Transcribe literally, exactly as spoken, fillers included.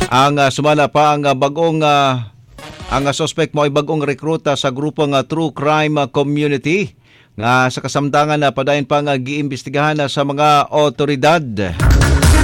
Ang uh, sumala pa ang uh, bagong uh, ang uh, suspect mo ay bagong rekruta sa grupong uh, True Crime uh, Community nga sa kasamtangan na uh, padayon pang uh, giimbestigahan uh, sa mga otoridad.